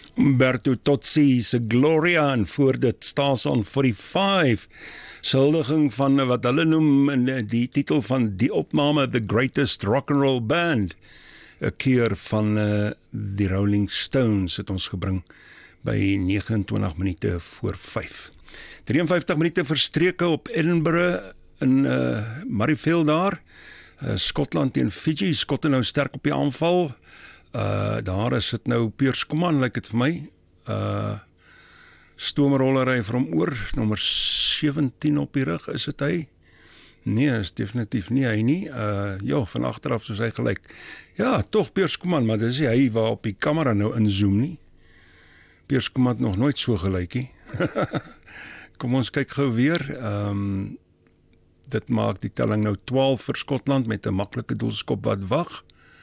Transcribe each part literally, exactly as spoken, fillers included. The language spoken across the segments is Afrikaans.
Umberto Tozzi se Gloria en voor dit Stason vyf, huldiging van wat hulle noem in die titel van die opname The Greatest Rock and Roll Band, 'n keer van uh, die Rolling Stones het ons gebring by nege en twintig minute voor vyf. drie en vyftig minute verstreke op Edinburgh in uh, Murrayfield daar, uh, Skotland teen Fiji, Skotte nou sterk op die aanval. Uh, daar is dit nou Piers Koeman, lyk dit vir my. Uh, stoomrollery vir hom oor, nommer sewentien op die rug, is dit hy? Nee, is definitief nie hy nie. Uh, ja, van agteraf soos hy gelyk. Ja, toch Piers Koeman, maar dis nie hy waar op die kamera nou inzoom nie. Piers Koeman het nog nooit so gelyk nie. Kom ons kyk gou weer. Um, dit maak die telling nou twaalf vir Skotland met 'n maklike doelskop wat wag.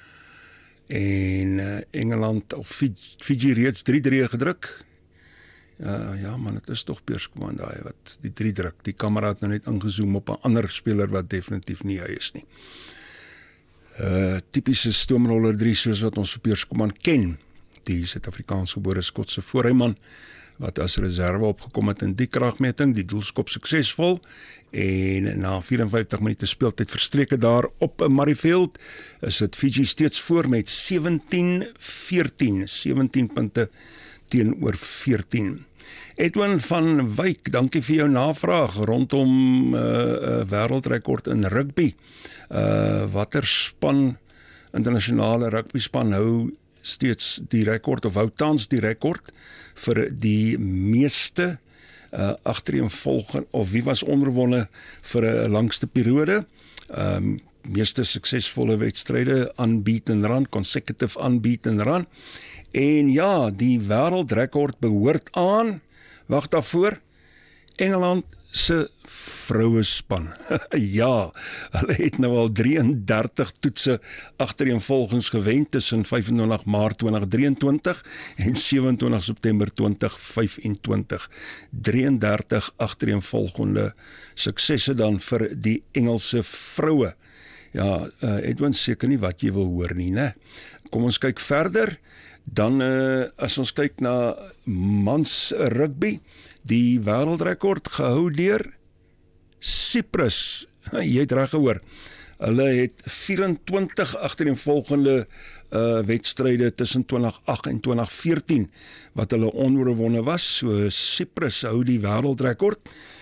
En uh, Engeland of Fiji, Fiji reeds drie drie gedruk. Uh, ja man, het is toch Piers Koeman daai wat die drie druk. Die kamera het nou net ingezoom op 'n ander speler wat definitief nie hy is nie. Uh, typiese stoomroller drie soos wat ons vir Piers Koeman ken. Die Suid-Afrikaans gebore Skotse voorryman wat as reserve opgekom het in die kragmeting, die doelskop suksesvol, en na vyf en vyftig minute speeltyd verstreke daar op Murrayfield, is dit Fiji steeds voor met sewentien veertien, sewentien punte teenoor veertien. Edwin van Wyk, dankie vir jou navraag rondom uh, uh, wêreldrekord in rugby. Uh, watter span, internasionale rugby span hou steeds die rekord, of hou tans die rekord vir die meeste uh, agtereenvolgende, of wie was onderwonne vir 'n langste periode, um, meeste suksesvolle wedstryde, unbeaten run, consecutive unbeaten run, en ja, die wêreldrekord behoort aan, wag daarvoor, Engeland se vrouespan. Ja, hulle het nou al drie en dertig toetse agtereenvolgens gewen tussen vyf en twintig Maart twintig drie en twintig en sewe en twintig September twintig vyf en twintig. drie en dertig agtereenvolgende suksesse dan vir die Engelse vroue. Ja, uh, Edwin, seker nie wat jy wil hoor nie, né? Kom ons kyk verder. Dan uh, as ons kyk na mans rugby, die wêreldrekord gehou deur Cyprus. Jy het reg gehoor. Hulle het vyf en twintig agtereenvolgende uh, wedstryde tussen twintig agt en twintig veertien wat hulle onoorwonne was. So Cyprus hou die wêreldrekord.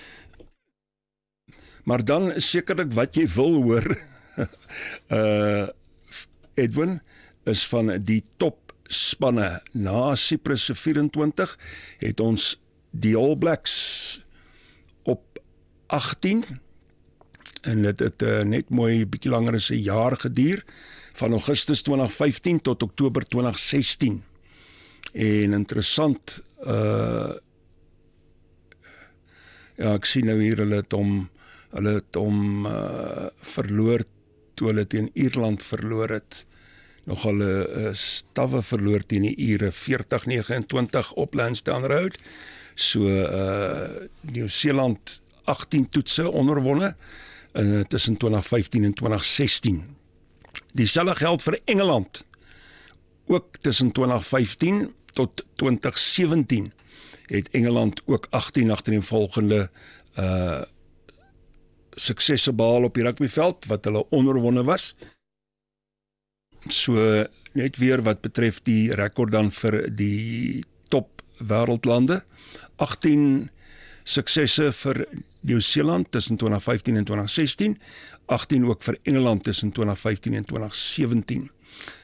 Maar dan sekerlik wat jy wil hoor, uh, Edwin, is van die top spanne. Na Cyprus se vyf en twintig het ons die All Blacks op agttien, en dit het uh, net mooi bietjie langer as 'n jaar geduur, van Augustus twintig vyftien tot Oktober twintig sestien. En interessant, uh, ja, ek sien nou hier, hulle het om, hulle het om uh, verloor, toe hulle teen Ierland verloor het, nogal 'n uh, stawwe verloor teen die Ire, veertig nege en twintig op Lansdowne Road. So uh, Nieu-Seeland agttien toetse onderwonne uh, tussen twintig vyftien en twintig sestien. Dieselfde geld vir Engeland, ook tussen twintig vyftien tot twintig sewentien het Engeland ook agttien agtereenvolgende uh, suksesse behaal op die rugbyveld wat hulle onderwonne was. So net weer wat betref die rekord dan vir die top wêreldlande, agttien suksesse vir Nieu-Seeland tussen twintig vyftien en twintig sestien, agttien ook vir Engeland tussen twintig vyftien en twintig sewentien.